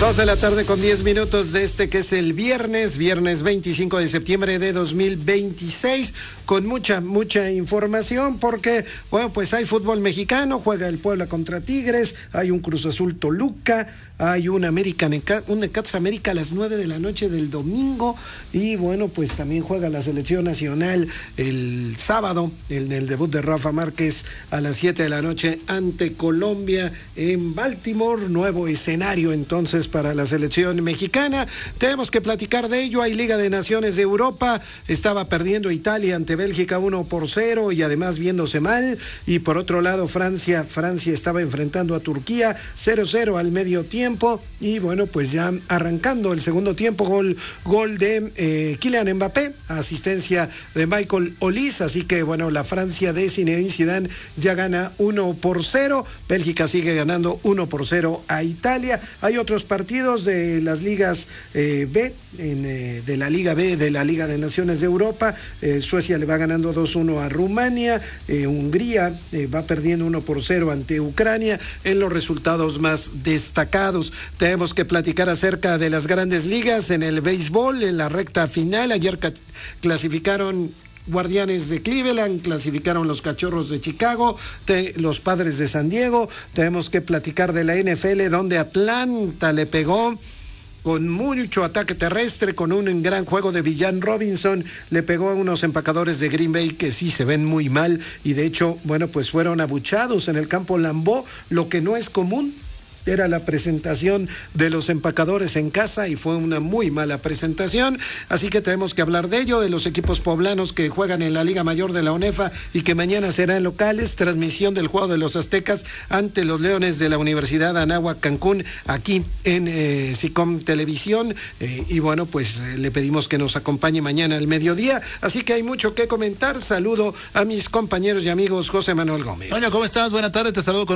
2:10 de este que es el viernes 25 de septiembre de 2026, con mucha información porque, bueno, pues hay fútbol mexicano, juega el Puebla contra Tigres, hay un Cruz Azul Toluca, hay un Necaxa América a las 9 de la noche del domingo, y bueno, pues también juega la selección nacional el sábado, en el debut de Rafa Márquez a las 7 de la noche ante Colombia en Baltimore, nuevo escenario entonces para la selección mexicana. Tenemos que platicar de ello. Hay Liga de Naciones de Europa, estaba perdiendo Italia ante Bélgica 1-0 y además viéndose mal, y por otro lado Francia estaba enfrentando a Turquía 0-0 al medio tiempo, y bueno, pues ya arrancando el segundo tiempo, gol de Kylian Mbappé, asistencia de Michael Olise, así que bueno, la Francia de Zinedine Zidane ya gana 1-0, Bélgica sigue ganando 1-0 a Italia. Hay otros partidos de las ligas B, de la Liga B de la Liga de Naciones de Europa. Suecia le va ganando 2-1 a Rumania, Hungría va perdiendo 1-0 ante Ucrania, en los resultados más destacados. Tenemos que platicar acerca de las grandes ligas en el béisbol, en la recta final. Ayer clasificaron Guardianes de Cleveland, clasificaron los Cachorros de Chicago, los Padres de San Diego. Tenemos que platicar de la NFL, donde Atlanta le pegó con mucho ataque terrestre, con un gran juego de Villan Robinson, le pegó a unos empacadores de Green Bay que sí se ven muy mal, y de hecho, bueno, pues fueron abuchados en el campo Lambeau, lo que no es común. Era la presentación de los empacadores en casa y fue una muy mala presentación, así que tenemos que hablar de ello, de los equipos poblanos que juegan en la Liga Mayor de la UNEFA y que mañana serán locales, transmisión del juego de los Aztecas ante los Leones de la Universidad Anáhuac Cancún, aquí en SICOM Televisión, y bueno, pues le pedimos que nos acompañe mañana al mediodía, así que hay mucho que comentar. Saludo a mis compañeros y amigos. José Manuel Gómez. Hola, ¿cómo estás? Buenas tardes, te saludo con